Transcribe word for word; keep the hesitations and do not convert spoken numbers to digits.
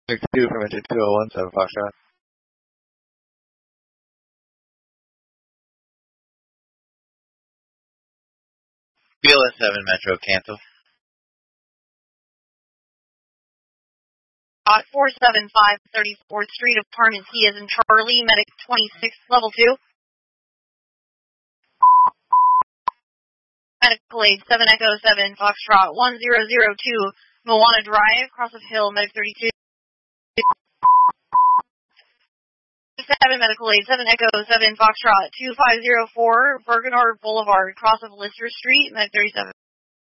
two from engine two oh one seven Foxtrot. B L S seven Metro, cancel. Hot four seven five, thirty-fourth Street, Apartment C as in Charlie, Medic twenty-six, level two. Medical aid seven Echo seven, Foxtrot one zero zero two, Moana Drive, Cross of Hill, Medic thirty-two. seven Medical aid seven Echo seven, Foxtrot two five zero four, Bergenhard Boulevard, Cross of Lister Street, Medic thirty-seven.